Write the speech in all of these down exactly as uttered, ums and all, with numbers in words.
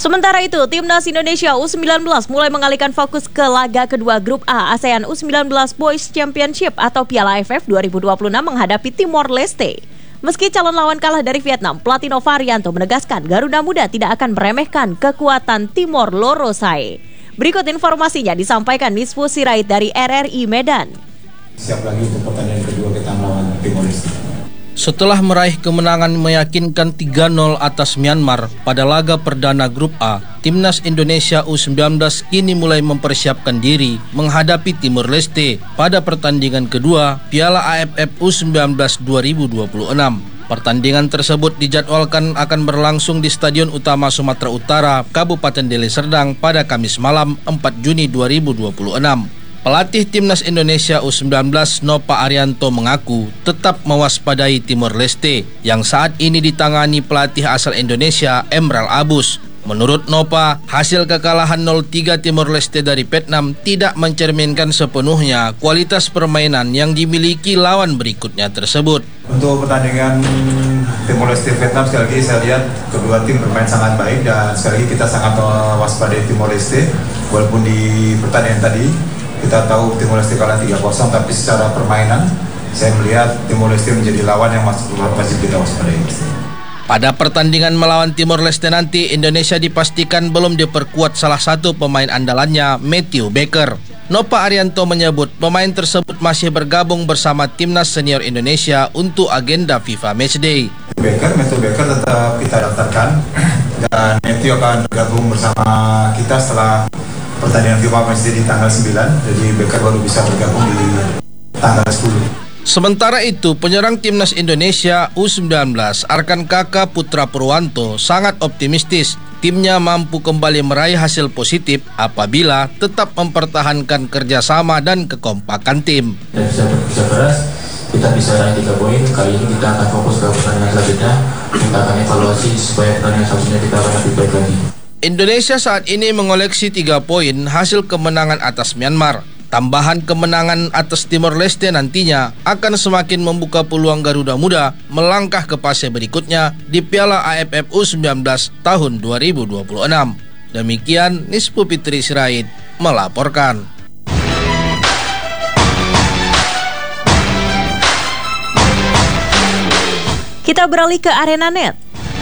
Sementara itu, Timnas Indonesia U sembilan belas mulai mengalihkan fokus ke laga kedua Grup A ASEAN U sembilan belas Boys Championship atau Piala A F F dua ribu dua puluh enam menghadapi Timor Leste. Meski calon lawan kalah dari Vietnam, pelatih Nova Arianto menegaskan Garuda Muda tidak akan meremehkan kekuatan Timor Lorosae. Berikut informasinya disampaikan Nisfu Sirait dari R R I Medan. Siap lagi untuk pertandingan kedua kita melawan Timor Leste. Setelah meraih kemenangan meyakinkan tiga nol atas Myanmar pada laga perdana Grup A, Timnas Indonesia U sembilan belas kini mulai mempersiapkan diri menghadapi Timor Leste pada pertandingan kedua Piala A F F U sembilan belas dua ribu dua puluh enam. Pertandingan tersebut dijadwalkan akan berlangsung di Stadion Utama Sumatera Utara, Kabupaten Deli Serdang pada Kamis malam empat Juni dua ribu dua puluh enam. Pelatih Timnas Indonesia U sembilan belas Nova Arianto mengaku tetap mewaspadai Timor Leste yang saat ini ditangani pelatih asal Indonesia Emral Abus. Menurut Nova, hasil kekalahan nol tiga Timor Leste dari Vietnam tidak mencerminkan sepenuhnya kualitas permainan yang dimiliki lawan berikutnya tersebut. Untuk pertandingan Timor Leste Vietnam, sekali lagi saya lihat kedua tim bermain sangat baik dan sekali lagi kita sangat mewaspadai Timor Leste. Walaupun di pertandingan tadi kita tahu Timor Leste kalah tiga kosong, tapi secara permainan saya melihat Timor Leste menjadi lawan yang masih masih kita waspadai. Pada pertandingan melawan Timor Leste nanti, Indonesia dipastikan belum diperkuat salah satu pemain andalannya, Matthew Baker. Nova Arianto menyebut pemain tersebut masih bergabung bersama Timnas Senior Indonesia untuk agenda FIFA Matchday. Baker, Matthew Baker tetap kita daftarkan dan Matthew akan bergabung bersama kita setelah pertandingan FIFA Matchday di tanggal sembilan, jadi Baker baru bisa bergabung di tanggal sepuluh. Sementara itu, penyerang Timnas Indonesia U sembilan belas Arkan Kaka Putra Purwanto sangat optimistis timnya mampu kembali meraih hasil positif apabila tetap mempertahankan kerjasama dan kekompakan tim. Dan bisa bekerja keras, kita bisa raih tiga poin. Kali ini kita akan fokus ke pertandingan selanjutnya. Kita akan evaluasi supaya pertandingan selanjutnya kita akan lebih baik lagi. Indonesia saat ini mengoleksi tiga poin hasil kemenangan atas Myanmar. Tambahan kemenangan atas Timor Leste nantinya akan semakin membuka peluang Garuda Muda melangkah ke fase berikutnya di Piala A F F U sembilan belas tahun dua ribu dua puluh enam. Demikian Nisfu Fitri Sirait melaporkan. Kita beralih ke Arena Net.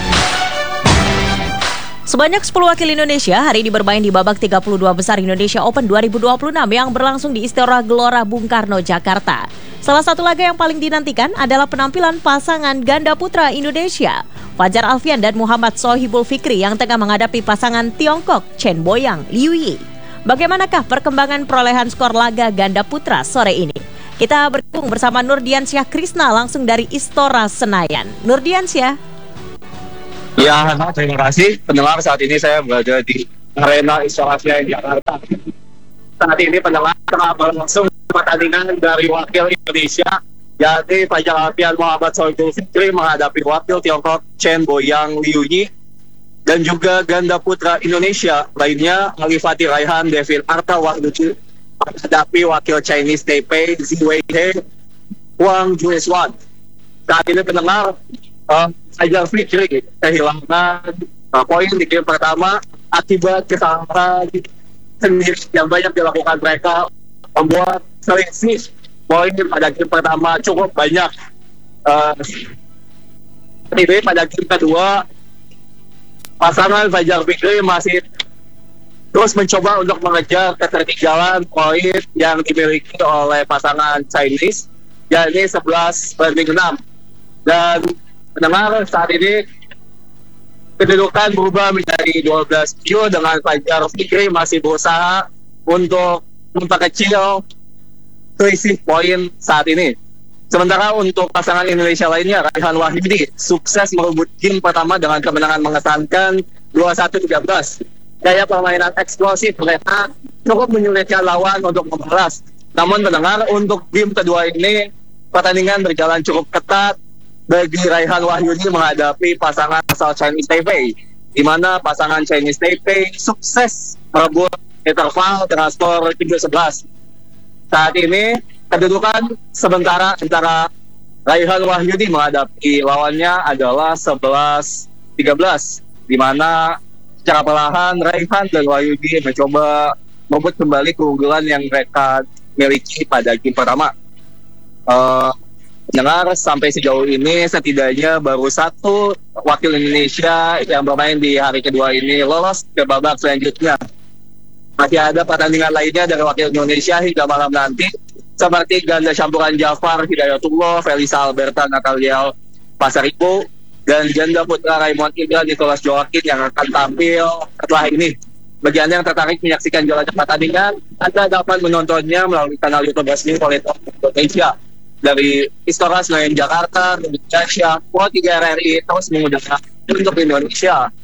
Sebanyak sepuluh wakil Indonesia hari ini bermain di babak tiga puluh dua besar Indonesia Open dua ribu dua puluh enam yang berlangsung di Istora Gelora Bung Karno, Jakarta. Salah satu laga yang paling dinantikan adalah penampilan pasangan ganda putra Indonesia, Fajar Alfian dan Muhammad Sohibul Fikri yang tengah menghadapi pasangan Tiongkok Chen Boyang Liu Yi. Bagaimanakah perkembangan perolehan skor laga ganda putra sore ini? Kita bergabung bersama Nurdiansyah Krisna langsung dari Istora Senayan. Nurdiansyah. Ya, terima kasih pendengar. Saat ini saya berada di Arena Istora Senayan Jakarta. Saat ini pendengar tengah berlangsung pertandingan dari wakil Indonesia, yakni Fajar Alfian Muhammad Sohibul Fikri menghadapi wakil Tiongkok Chen Boyang Liu Yi, dan juga ganda putra Indonesia lainnya Alifati Raihan Devin Arta Wahduci menghadapi wakil Chinese Taipei Ziwei He Huang Jueswan. Saat ini pendengar, uh, Fajar Fikri kehilangan uh, poin di game pertama akibat kesalahan sendiri yang banyak dilakukan mereka, membuat selisih poin pada game pertama cukup banyak. Uh, ini pada game kedua pasangan Fajar Fikri masih terus mencoba untuk mengejar ketertinggalan poin yang dimiliki oleh pasangan Chinese, yakni sebelas banding enam. Dan pendengar, saat ini kedudukan berubah menjadi dua belas tujuh dengan Fajar Fikri masih berusaha untuk memperkecil selisih poin saat ini. Sementara untuk pasangan Indonesia lainnya, Raihan Wahyudi sukses merebut game pertama dengan kemenangan mengesankan dua puluh satu tiga belas. Gaya permainan eksplosif mereka cukup menyulitkan lawan untuk membalas. Namun pendengar, untuk game kedua ini pertandingan berjalan cukup ketat bagi Raihan Wahyudi menghadapi pasangan asal Chinese Taipei, di mana pasangan Chinese Taipei sukses merebut interval dengan skor tiga sebelas. Saat ini kedudukan sementara antara Raihan Wahyudi menghadapi lawannya adalah sebelas tiga belas, di mana Secara perlahan, Raihan dan Wahyudi mencoba merebut kembali keunggulan yang mereka miliki pada game pertama. Uh, Dengar sampai sejauh ini setidaknya baru satu wakil Indonesia yang bermain di hari kedua ini lolos ke babak selanjutnya. Masih ada pertandingan lainnya dari wakil Indonesia hingga malam nanti, seperti ganda campuran Jafar Hidayatullah, Felisa Alberta Natalia Pasaribu, dan ganda putra Raymond Indra Nicholas Joaquin yang akan tampil setelah ini. Bagi Anda yang tertarik menyaksikan jalannya pertandingan, Anda dapat menontonnya melalui kanal YouTube resmi Politeknik Indonesia. Dari Istora Senayan Jakarta, Indonesia, Pro tiga R R I terus mengudara untuk Indonesia.